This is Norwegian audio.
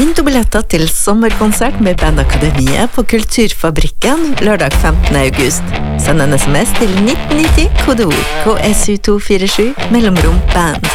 Vinn to billetter til sommerkonsert med Bandakademiet på Kulturfabrikken lørdag 15. august. Send en SMS til 1990, kodeord KSU247, mellomrom band.